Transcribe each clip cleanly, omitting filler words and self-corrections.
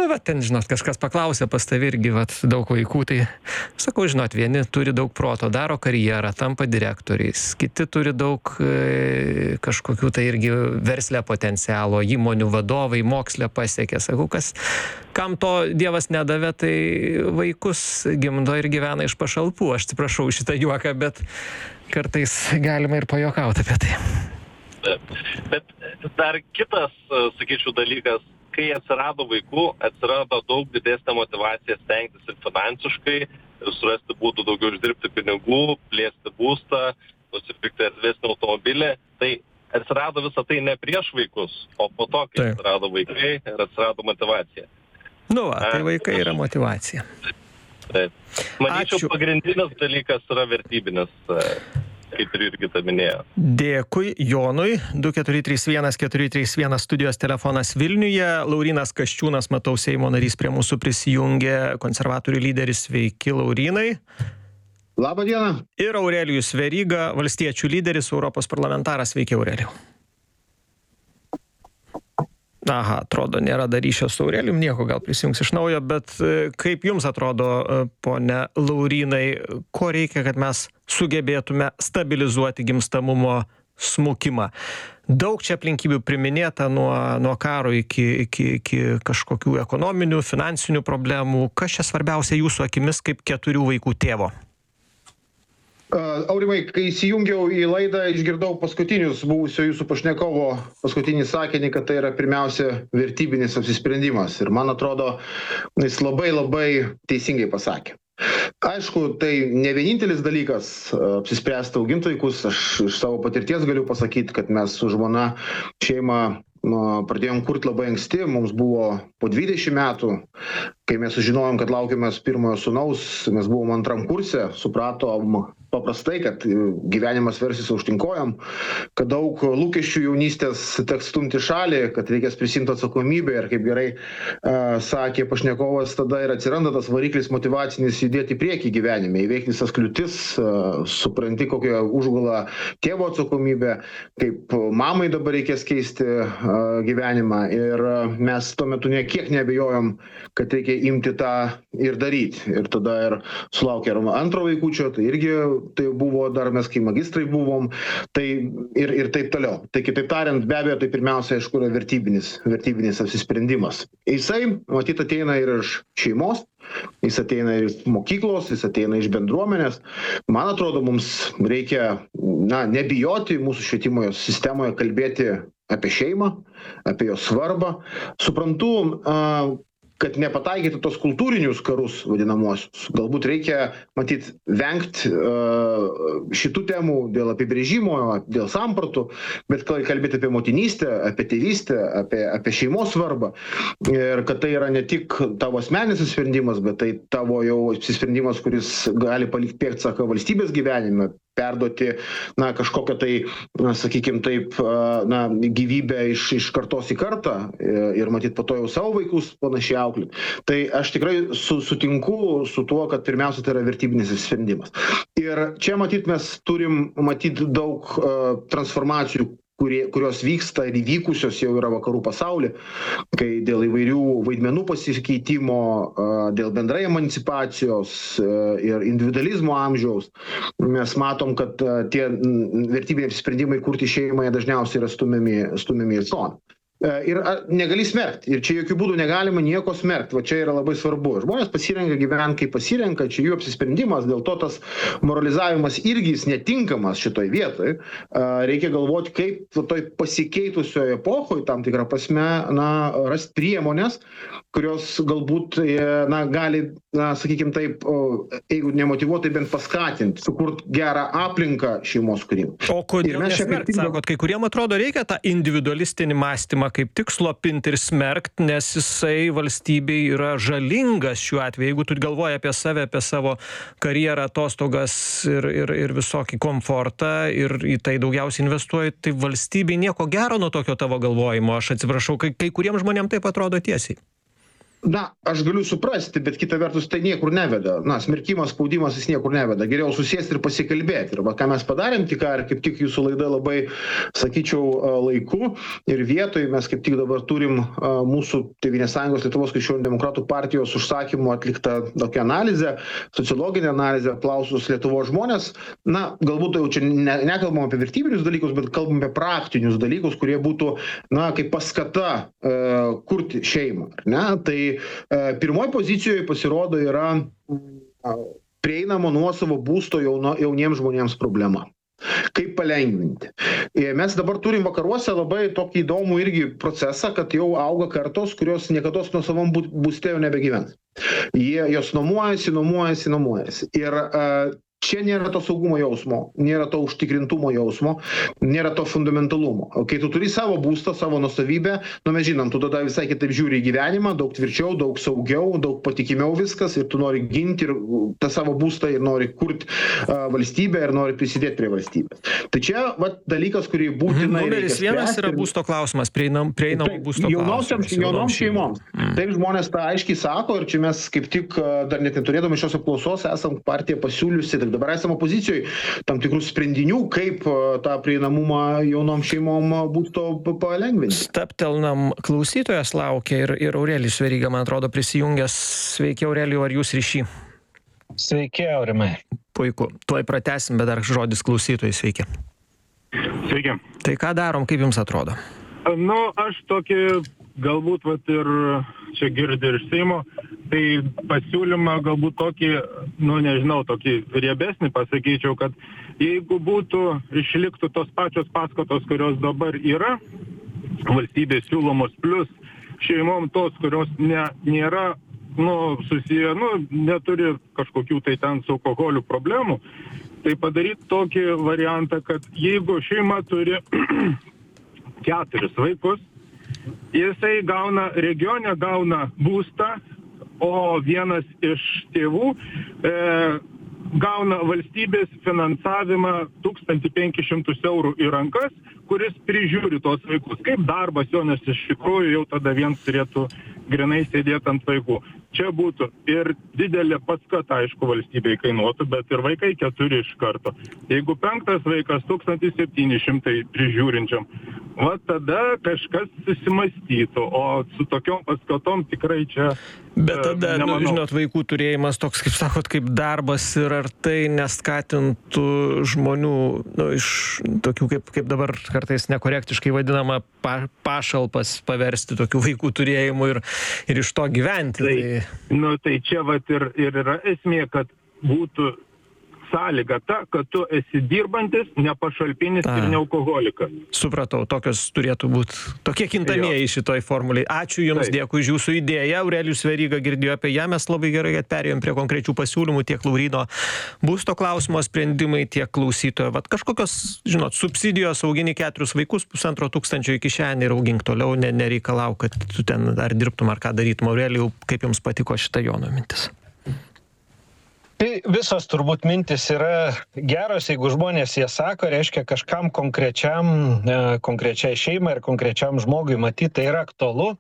va ten, žinot, kažkas paklausė pas tavį irgi, vat, daug vaikų, tai sakau, žinot, vieni turi daug proto, daro karjerą, tampa direktoriais, kiti turi daug kažkokių tai irgi versle potencialo, įmonių vadovai, moksle pasiekė, sakau, kam to Dievas nedavė, tai vaikus gimdo ir gyvena iš pašalpų, aš atsiprašau šitą juoką, bet kartais galima ir pajuokauti apie tai. Bet dar kitas, sakyčiau, dalykas, kai atsirado vaikų, atsirado daug didesnė motyvacija stengtis ir finansiškai, ir surasti būdų daugiau uždirbti pinigų, plėsti būstą, nusipirkti erdvesnį automobilį. Tai atsirado visą tai ne prieš vaikus, o po to, kai atsirado vaikai ir atsirado motyvacija. Nu, tai vaikai yra motyvacija. Taip. Manyčiau, pagrindinis dalykas yra vertybinis, kaip ir Jurgita minėjo. Dėkui Jonui. 2431 studijos telefonas Vilniuje. Laurynas Kasčiūnas, matau, Seimo narys prie mūsų prisijungė, konservatorių lyderis. Sveiki, Laurynai. Labą dieną. Ir Aurelijus Veryga, valstiečių lyderis, Europos parlamentaras. Sveiki, Aurelijau. Aha, atrodo, nėra dar ryšio su Aurelijum, nieko, gal prisijungs iš naujo, bet kaip jums atrodo, pone Laurynai, ko reikia, kad mes sugebėtume stabilizuoti gimstamumo smukimą? Daug čia aplinkybių priminėta nuo karo iki kažkokių ekonominių, finansinių problemų. Kas čia svarbiausia jūsų akimis kaip 4 vaikų tėvo? Aurimai, kai įsijungiau į laidą, išgirdau paskutinius buvusio jūsų pašnekovo paskutinį sakinį, kad tai yra pirmiausia vertybinis apsisprendimas. Ir man atrodo, jis labai teisingai pasakė. Aišku, tai ne vienintelis dalykas apsispręsti auginti vaikus. Aš iš savo patirties galiu pasakyti, kad mes su žmona šeimą pradėjom kurti labai anksti, mums buvo po 20 metų, kai mes sužinojom, kad laukiamės pirmojo sūnaus, mes buvom 2 kurse, supratom paprastai, kad gyvenimas versis aukštyn kojom, kad daug lūkesčių jaunystės teks stumti šalį, kad reikės prisimti atsakomybę ir kaip gerai sakė pašnekovas, tada ir atsiranda tas variklis motyvacinis judėti į priekį gyvenime, įveikti visas kliūtis, supranti, kokią užgula tėvo atsakomybė, kaip mamai dabar reikės keisti gyvenimą ir mes tuo metu niekiek neabejojom, kad reikia imti tą ir daryti. Ir tada ir sulaukė 2 vaikučio, tai irgi tai buvo dar mes, kai magistrai buvom, tai ir taip toliau. Tai kitaip tariant, be abejo, tai pirmiausia, aišku, yra vertybinis apsisprendimas. Jisai, matyt, ateina ir iš šeimos, jis ateina ir iš mokyklos, jis ateina iš bendruomenės. Man atrodo, mums reikia, nebijoti mūsų švietimo sistemoje kalbėti apie šeimą, apie jos svarbą. Suprantu, kad nepataikyti tos kultūrinius karus vadinamosius. Galbūt reikia, matyt, vengti šitų temų dėl apibrėžimo, dėl sampratų, bet kalbėti apie motinystę, apie tėvystę, apie šeimos svarbą. Ir kad tai yra ne tik tavo asmeninis apsisprendimas, bet tai tavo jau apsisprendimas, kuris gali palikti pėdsaką valstybės gyvenime, perduoti kažkokią tai, sakykime taip, gyvybę iš kartos į kartą ir matyt po to jau savo vaikus panašiai auklėti. Tai aš tikrai sutinku su tuo, kad pirmiausia tai yra vertybinis sprendimas. Ir čia matyt mes turim daug transformacijų, kurios vyksta ir įvykusios jau yra vakarų pasaulyje, kai dėl įvairių vaidmenų pasikeitimo, dėl bendrai emancipacijos ir individualizmo amžiaus, mes matom, kad tie vertybiniai sprendimai kurti šeimą dažniausiai yra stumiami į šoną. Ir negali smerkti. Ir čia jokių būdų negalima nieko smerkti. Va čia yra labai svarbu. Žmonės pasirenka gyventi, kaip pasirenka, čia jų apsisprendimas, dėl to tas moralizavimas irgi jis netinkamas šitoj vietoj. Reikia galvoti, kaip toj pasikeitusioje epochoje, tam tikrą prasme, rasti priemonės, kurios galbūt, gali, sakykime taip, jeigu nemotyvuotai, bent paskatinti, sukurti gerą aplinką šeimos kūrimui. O kodėl nesmerkt, sakot, kai kuriem atrodo reikia tą individualistinį mąstymą kaip tik slopinti ir smerkt, nes jisai valstybei yra žalingas šiuo atveju. Jeigu tu galvoji apie save, apie savo karjerą, atostogas ir visokį komfortą ir į tai daugiausiai investuoji, tai valstybei nieko gero nuo tokio tavo galvojimo. Aš atsiprašau, kai kuriems žmonėms taip atrodo tiesiai. Na, aš galiu suprasti, bet kita vertus tai niekur neveda. Na, smerkimas, spaudimas jis niekur neveda. Geriau susėsti ir pasikalbėti. Ir ką mes padarėm tik ką, ir kaip tik jūsų laida labai, sakyčiau, laiku ir vietoj. Mes kaip tik dabar turim mūsų Tėvynės sąjungos Lietuvos krikščionių demokratų partijos užsakymu atliktą tokią analizę, sociologinę analizę, apklausus Lietuvos žmonės. Na, galbūt jau čia nekalbam apie vertybinius dalykus, bet kalbam apie praktinius dalykus, kurie būtų, na, kaip paskata kurti šeimą. Ne? Tai pirmoji pozicijoje pasirodo yra prieinamo nuosavo būsto jauniems žmonėms problema. Kaip palengvinti. Mes dabar turim vakaruose labai tokį įdomų irgi procesą, kad jau auga kartos, kurios niekados nuosavam būste jau nebegyvens. Jos nuomojasi. Ir čia nėra to saugumo jausmo, nėra to užtikrintumo jausmo, nėra to fundamentalumo. Kai tu turi savo būstą, savo nuosavybę, mes žinom, tu tada visai kitaip žiūri į gyvenimą, daug tvirčiau, daug saugiau, daug patikimiau viskas ir tu nori ginti ir tą savo būstą ir nori kurti valstybę ir nori prisidėti prie valstybės. Tai čia dalykas, kurį būtinai numeris vienas yra būsto klausimas, prieinamo būsto klausimas. Jaunoms šeimoms. Taip žmonės tą aiškiai sako ir čia mes kaip tik dar net neturėdami šios apklausos esam partiją pasiūliusi. Dabar esame opozicijoje tam tikrų sprendinių, kaip tą prieinamumą jaunom šeimom būsto palengvinti. Staptelnam, klausytojas laukia ir Aurelijus Veryga, man atrodo, prisijungęs. Sveiki, Aurelijau, ar jūs ryšy? Sveiki, Aurimai. Puiku. Tuoj pratęsim, bet dar žodis klausytojai. Sveiki. Sveiki. Tai ką darom, kaip jums atrodo? Nu, aš tokį, galbūt ir čia girdi iš Seimo, tai pasiūlymą galbūt tokį, nežinau, tokį riebesnį pasakyčiau, kad jeigu išliktų tos pačios paskatos, kurios dabar yra, valstybės siūlomos plus šeimom tos, kurios nėra, susiję, neturi kažkokių tai ten su alkoholiu problemų, tai padaryti tokį variantą, kad jeigu šeima turi 4 vaikus, jisai regione gauna būstą, o vienas iš tėvų gauna valstybės finansavimą 1500 eurų į rankas, kuris prižiūri tos vaikus. Kaip darbas jo, nes iš tikrųjų jau tada viens turėtų grinai sėdėti ant vaikų. Čia būtų ir didelė paskata, aišku, valstybei kainuotų, bet ir vaikai 4 iš karto. Jeigu 5 vaikas 1700 prižiūrinčiam, tada kažkas susimastytų, o su tokiom paskatom tikrai čia... Bet tada, žinot, vaikų turėjimas toks, kaip sakot, kaip darbas ir ar tai neskatintų žmonių, iš tokių, kaip dabar kartais nekorektiškai vadinama, pašalpas paversti tokių vaikų turėjimu ir iš to gyventi. Tai čia ir yra esmė, kad būtų sąlyga ta, kad tu esi dirbantis, nepašalpinis ir nealkoholikas. Supratau, tokios turėtų būti, tokie kintamieji šitoj formuliai. Ačiū Jums, dėkui už Jūsų idėją. Aurelijus Veryga girdėjo apie ją, mes labai gerai, kad perėjom prie konkrečių pasiūlymų, tiek Lauryno būsto klausimo sprendimai, tiek klausytojo. Kažkokios, žinot, subsidijos, augini 4 vaikus, 1500 į kišenį ir augink toliau, nereikalau, kad tu ten ar dirbtum ar ką darytum. Aurelijau, kaip Jums patiko šita Jono mintis? Tai visos turbūt mintis yra geros, jeigu žmonės jie sako, reiškia kažkam konkrečiai šeimai ir konkrečiam žmogui matyti tai yra aktualu,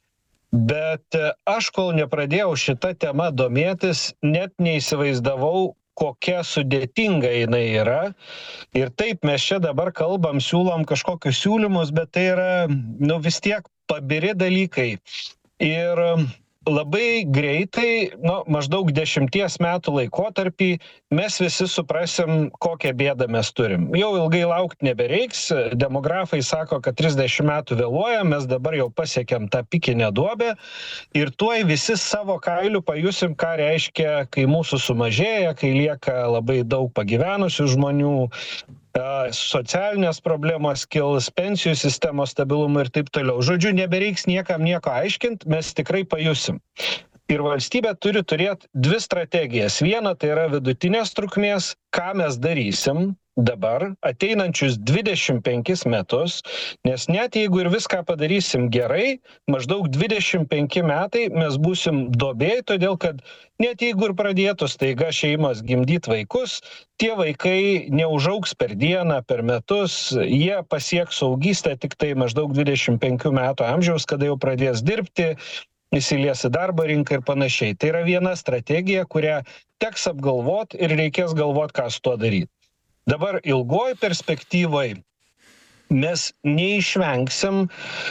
bet aš kol nepradėjau šitą temą domėtis, net neįsivaizdavau, kokia sudėtinga jinai yra. Ir taip mes čia dabar kalbam, siūlom kažkokius siūlymus, bet tai yra vis tiek pabiri dalykai. Ir labai greitai, maždaug 10 metų laikotarpį mes visi suprasim, kokią bėdą mes turim. Jau ilgai laukti nebereiks, demografai sako, kad 30 metų vėluoja, mes dabar jau pasiekėm tą pikinę duobę ir tuoj visi savo kailiu pajusim, ką reiškia, kai mūsų sumažėja, kai lieka labai daug pagyvenusių žmonių, socialinės problemos kils, pensijų sistemos stabilumą ir taip toliau. Žodžiu, nebereiks niekam nieko aiškint, mes tikrai pajusim. Ir valstybė turi turėti 2 strategijas. Viena tai yra vidutinės trukmės, ką mes darysim dabar, ateinančius 25 metus, nes net jeigu ir viską padarysim gerai, maždaug 25 metai mes būsim duobėj, todėl kad net jeigu ir pradėtų staiga šeimos gimdyti vaikus, tie vaikai neužaugs per dieną, per metus, jie pasieks suaugystę tik tai maždaug 25 metų amžiaus, kada jau pradės dirbti, įsilies į darbo rinką ir panašiai. Tai yra viena strategija, kurią teks apgalvot ir reikės galvot, ką su tuo daryti. Dabar ilgoj perspektyvoj mes neišvengsim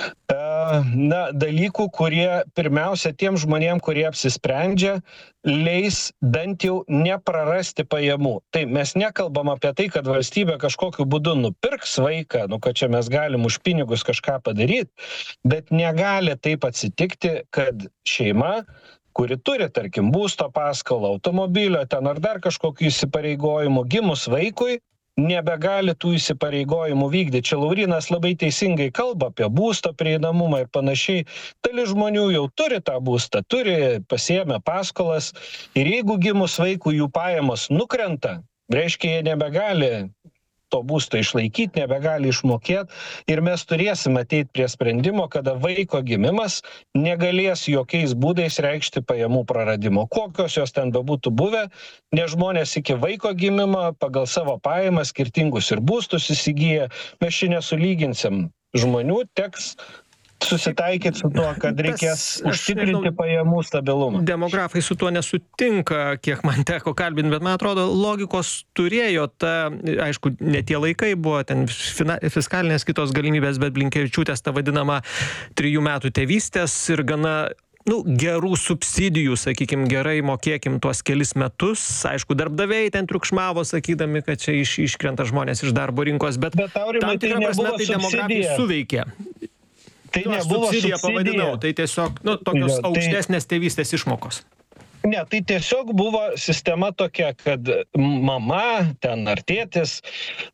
dalykų, kurie pirmiausia tiem žmonėm, kurie apsisprendžia, leis bent jau neprarasti pajamų. Tai mes nekalbam apie tai, kad valstybė kažkokiu būdu nupirks vaiką, kad čia mes galim už pinigus kažką padaryti, bet negali taip atsitikti, kad šeima, kuri turi, tarkim, būsto paskolą, automobilio ten ar dar kažkokių įsipareigojimų, gimus vaikui, nebegali tų įsipareigojimų vykdyti. Čia Laurynas labai teisingai kalba apie būsto prieinamumą ir panašiai. Dalis žmonių jau turi tą būstą, turi pasiėmę paskolas ir jeigu gimus vaikų jų pajamos nukrenta, reiškia, jie nebegali to būsto išlaikyti, nebegali išmokėti ir mes turėsim ateiti prie sprendimo, kada vaiko gimimas negalės jokiais būdais reikšti pajamų praradimo. Kokios jos ten bebūtų buvę, nes žmonės iki vaiko gimimo pagal savo pajamas skirtingus ir būstus įsigyja, mes čia nesulyginsim. Žmonių teks susitaikyti su tuo, kad reikės užtikrinti pajamų stabilumą. Demografai su tuo nesutinka, kiek man teko kalbinti, bet man atrodo, logikos turėjo ta, aišku, ne tie laikai buvo, ten fiskalinės kitos galimybės, bet Blinkevičiūtės ta vadinama 3 metų tėvystės ir gana gerų subsidijų, sakykim, gerai mokėkim tuos kelis metus. Aišku, darbdaviai ten triukšmavo, sakydami, kad čia iškrenta žmonės iš darbo rinkos, bet Aurimai, tam tikrą prasme tai demografai suveikė. Tai nebuvo subsidija. Pavadinau, tai tiesiog tokios aukštesnės tėvystės išmokos. Ne, tai tiesiog buvo sistema tokia, kad mama ten ar tėtis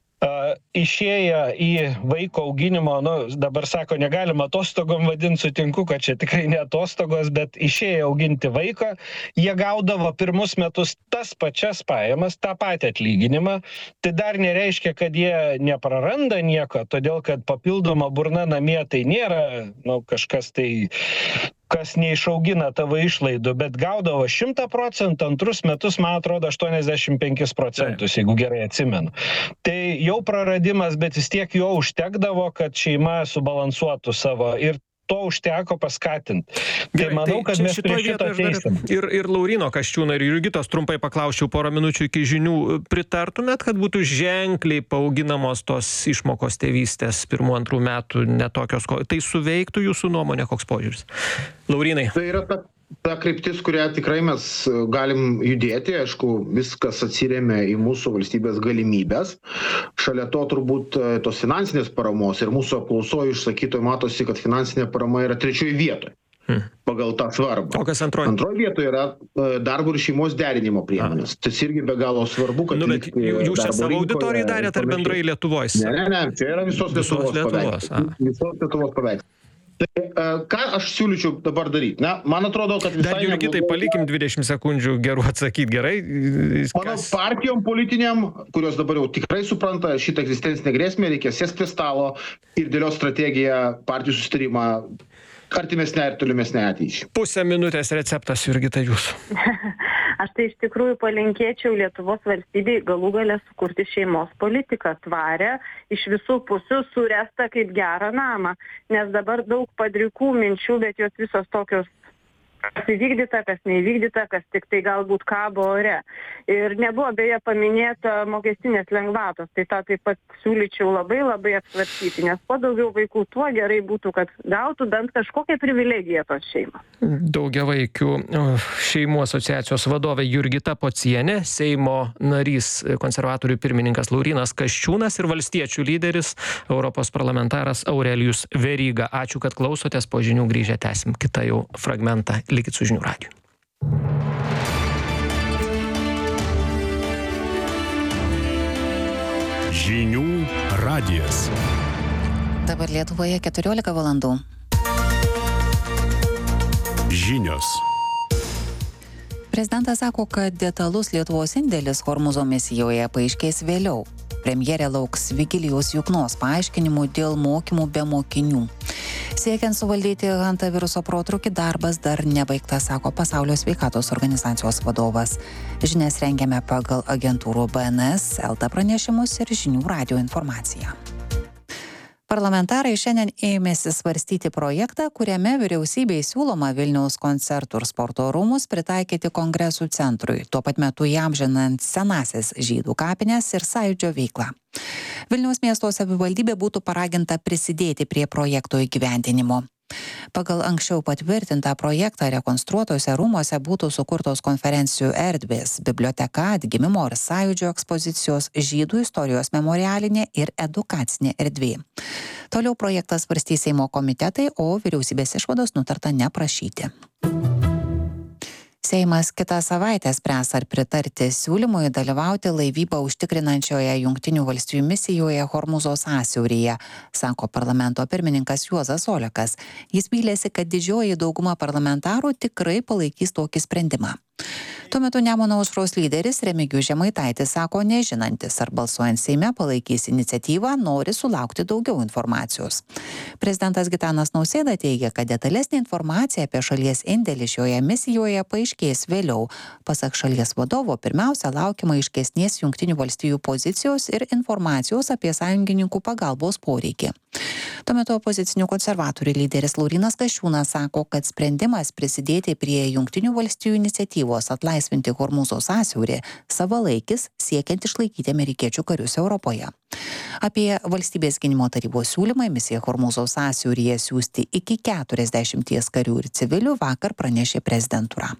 išėję į vaiko auginimo, dabar sako, negalima atostogom vadinti, sutinku, kad čia tikrai ne atostogos, bet išėję auginti vaiką, jie gaudavo pirmus metus tas pačias pajamas, tą patį atlyginimą, tai dar nereiškia, kad jie nepraranda nieko, todėl kad papildoma burna namie tai nėra kažkas tai, kas neišaugina tavo išlaidų, bet gaudavo 100%, antrus metus, man atrodo, 85%, jeigu gerai atsimenu. Tai jau praradimas, bet vis tiek jo užtekdavo, kad šeima subalansuotų savo ir to užteko paskatinti. Tai manau, kad mes prie šito ateisim. Ir Lauryno Kasčiūno ir Jurgitos trumpai paklausčiau porą minučių iki žinių. Pritartumėt, kad būtų ženkliai paauginamos tos išmokos tėvystės 1-2 metų netokios? Tai suveiktų jūsų nuomonė, koks požiūris? Laurynai. Tai yra ta kryptis, kurią tikrai mes galim judėti. Aišku, viskas atsiremia į mūsų valstybės galimybės. Šalia to turbūt tos finansinės paramos ir mūsų apklausoje išsakytoje matosi, kad finansinė parama yra 3 vietoje pagal tą svarbą. O kas antroji? Antroji vietoje yra darbo ir šeimos derinimo priemonės. Tas irgi be galo svarbu, kad jūs čia savo auditorijai darėt ar bendrai Lietuvos? Ne, čia yra visos Lietuvos paveikslas. Tai ką aš siūlyčiau dabar daryti? Man atrodo, kad visai... Dar Jurgitai, palikim 20 sekundžių gerų atsakyti, gerai? Manau, partijom politiniam, kurios dabar jau tikrai supranta šitą egzistencinę grėsmę, reikia sėsti prie stalo ir dėlioti strategiją, partijų susitarimą artimesnė ir tolimesnė ateičiai. 0,5 minutės receptas, Jurgita, jūsų. Aš tai iš tikrųjų palinkėčiau Lietuvos valstybei galų galę sukurti šeimos politiką tvarę, iš visų pusių suręstą kaip gerą namą, nes dabar daug padrikų minčių, bet jos visos tokios kas įvykdyta, kas neįvykdyta, kas tik tai galbūt kabo ore. Ir nebuvo beje paminėta mokestinės lengvatos, tai tą taip pat siūlyčiau labai apsvarstyti, nes kuo daugiau vaikų, tuo gerai būtų, kad gautų bent kažkokią privilegiją tos šeimos. Daugiavaikių šeimų asociacijos vadovė Jurgita Pocienė, Seimo narys konservatorių pirmininkas Laurynas Kasčiūnas ir valstiečių lyderis, Europos parlamentaras Aurelijus Veryga. Ačiū, kad klausotės, po žinių grįžę tęsim kitą jau fragmentą. Likit su žinių radiju. Žinių radijas. Dabar Lietuvoje 14 valandų. Žinios. Prezidentas sako, kad detalus Lietuvos indėlis Hormūzo misijoje paaiškės vėliau. Premjerė lauks Vigilijos Juknos paaiškinimų dėl mokymų be mokinių. Siekiant suvaldyti hantaviruso protrūkį, darbas dar nebaigtas, sako Pasaulio sveikatos organizacijos vadovas. Žinias rengiame pagal agentūrų BNS, LT pranešimus ir žinių radijo informaciją. Parlamentarai šiandien ėmėsi svarstyti projektą, kuriame vyriausybei siūloma Vilniaus koncertų ir sporto rūmus pritaikyti kongresų centrui, tuo pat metu įamžinant senąsias žydų kapines ir sąjūdžio veiklą. Vilniaus miesto savivaldybė būtų paraginta prisidėti prie projekto įgyvendinimo. Pagal anksčiau patvirtintą projektą rekonstruotose rūmose būtų sukurtos konferencijų erdvės, biblioteka, atgimimo ir sąjūdžio ekspozicijos, žydų istorijos memorialinė ir edukacinė erdvė. Toliau projektas svarstys Seimo komitetai, o vyriausybės išvados nutarta neprašyti. Seimas kitą savaitę spręs, ar pritarti siūlymui dalyvauti laivybą užtikrinančioje Jungtinių valstijų misijoje Hormūzo sąsiauryje, sako parlamento pirmininkas Juozas Olekas. Jis vylėsi, kad didžioji dauguma parlamentarų tikrai palaikys tokį sprendimą. Tuo metu Nemuno aušros lyderis Remigijus Žemaitaitis sako nežinantis, ar balsuojant Seime palaikys iniciatyvą, nori sulaukti daugiau informacijos. Prezidentas Gitanas Nausėda teigia, kad detalesnė informacija apie šalies indėlį šioje misijoje paaiškės vėliau. Pasak šalies vadovo, pirmiausia laukiama aiškesnės Jungtinių valstijų pozicijos ir informacijos apie sąjungininkų pagalbos poreikį. Tuo metu opozicinių konservatorių lyderis Laurynas Kasčiūnas sako, kad sprendimas prisidėti prie Jungtinių valstijų iniciatyvos atlaisvinti Hormūzo sąsiaurį savalaikis, siekiant išlaikyti amerikiečių karius Europoje. Apie valstybės gynimo tarybos siūlymą misiją Hormūzo sąsiauryje siųsti iki 40 karių ir civilių vakar pranešė prezidentūra.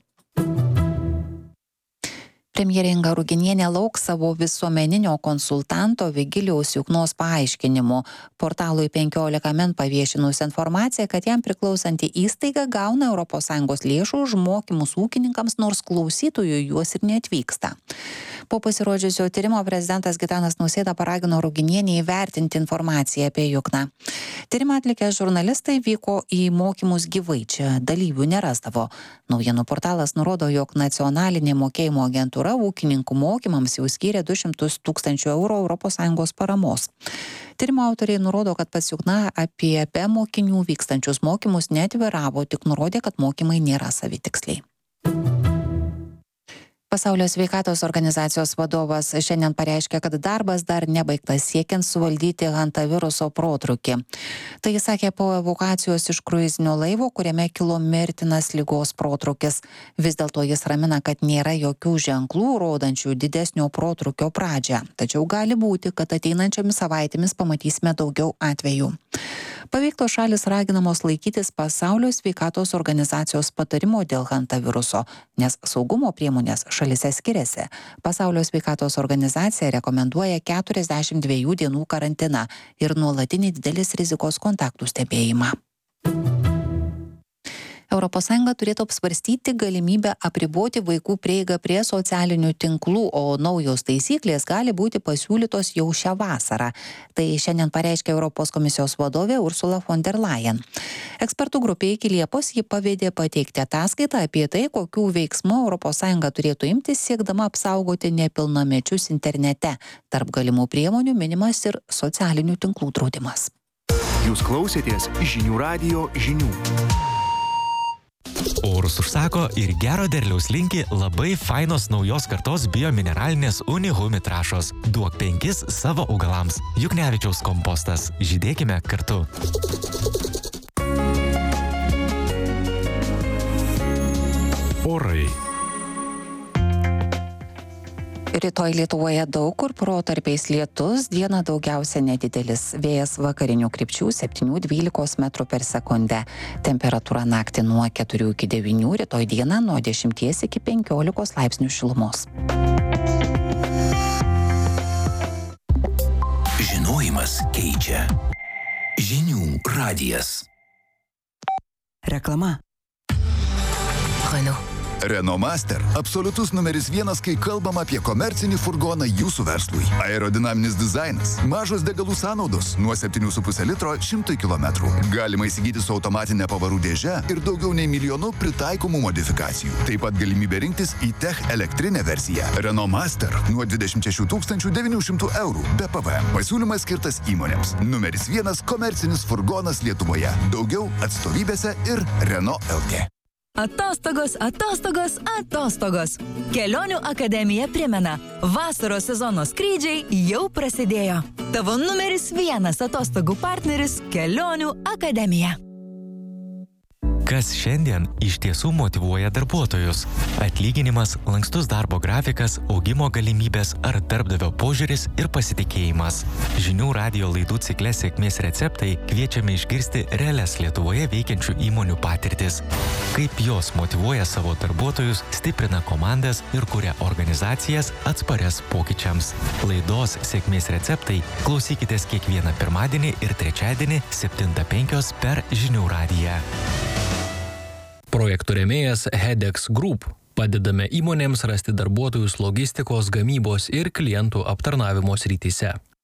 Premjerė Inga Ruginienė lauks savo visuomeninio konsultanto Vigilijaus Juknos paaiškinimų. Portalui 15 min paviešinus informaciją, kad jam priklausanti įstaiga gauna ES lėšų už mokymus ūkininkams, nors klausytojų juos ir neatvyksta. Po pasirodžiusio tyrimo prezidentas Gitanas Nausėda paragino Ruginienę įvertinti informaciją apie Jukną. Tyrimą atlikę žurnalistai vyko į mokymus gyvai, čia dalyvių nerasdavo. Naujienų portalas nurodo, jog nacionalinė mokėjimo agentūra ūkininkų mokymams jau skyrė 200 000 eurų ES paramos. Tyrimo autoriai nurodo, kad pats Jukna apie be mokinių vykstančius mokymus neatviravo, tik nurodė, kad mokymai nėra savitiksliai. Pasaulio sveikatos organizacijos vadovas šiandien pareiškė, kad darbas dar nebaigtas siekiant suvaldyti hantaviruso protrūkį. Tai jis sakė po evakuacijos iš kruizinio laivo, kuriame kilo mirtinas ligos protrūkis. Vis dėlto jis ramina, kad nėra jokių ženklų rodančių didesnio protrūkio pradžią. Tačiau gali būti, kad ateinančiomis savaitėmis pamatysime daugiau atvejų. Paveiktos šalis raginamos laikytis Pasaulio sveikatos organizacijos patarimo dėl hantaviruso, nes saugumo priemonės šalise skiriasi. Pasaulio sveikatos organizacija rekomenduoja 42 dienų karantiną ir nuolatinį didelės rizikos kontaktų stebėjimą. ES turėtų apsvarstyti galimybę apriboti vaikų prieigą prie socialinių tinklų, o naujos taisyklės gali būti pasiūlytos jau šią vasarą. Tai šiandien pareiškė Europos komisijos vadovė Ursula von der Leyen. Ekspertų grupė iki Liepos ji pavedė pateikti ataskaitą apie tai, kokių veiksmų ES turėtų imtis siekdama apsaugoti nepilnamečius internete. Tarp galimų priemonių minimas ir socialinių tinklų draudimas. Jūs klausėtės Žinių radijo žinių. Orus užsako ir gero derliaus linki labai fainos naujos kartos biomineralinės Unihumi trąšos. Duok 5 savo augalams. Juknevičiaus kompostas. Žydėkime kartu. Orai. Rytoj Lietuvoje daug kur protarpiais lietus, dieną daugiausia nedidelis. Vėjas vakarinių krypčių 7-12 metrų per sekundę. Temperatūra naktį nuo 4 iki 9, rytoj dieną nuo 10 iki 15 laipsnių šilumos. Žinojimas keičia. Žinių radijas. Reklama. Renault Master – absoliutus numeris 1, kai kalbam apie komercinį furgoną jūsų verslui. Aerodinaminis dizainas, mažos degalų sąnaudos, nuo 7,5 litro 100 km. Galima įsigyti su automatinė pavarų dėže ir daugiau nei 1 milijonų pritaikomų modifikacijų. Taip pat galimybė rinktis e-Tech elektrinę versiją. Renault Master nuo 26 900 eurų be PVM. Pasiūlymas skirtas įmonėms. Numeris 1 komercinis furgonas Lietuvoje. Daugiau atstovybėse ir Renault LT. Atostogos, atostogos, atostogos. Kelionių akademija primena, vasaros sezono skrydžiai jau prasidėjo. Tavo numeris 1 atostogų partneris Kelionių akademija. Kas šiandien iš tiesų motyvuoja darbuotojus? Atlyginimas, lankstus darbo grafikas, augimo galimybės ar darbdavio požiūris ir pasitikėjimas. Žinių radijo laidų cikle Sėkmės receptai kviečiame išgirsti realias Lietuvoje veikiančių įmonių patirtis. Kaip jos motyvuoja savo darbuotojus, stiprina komandas ir kuria organizacijas atsparias pokyčiams. Laidos Sėkmės receptai klausykitės kiekvieną pirmadienį ir trečiadienį 7:05 per Žinių radiją. Projektų rėmėjas Hedex Group. Padedame įmonėms rasti darbuotojus logistikos, gamybos ir klientų aptarnavimo srityse.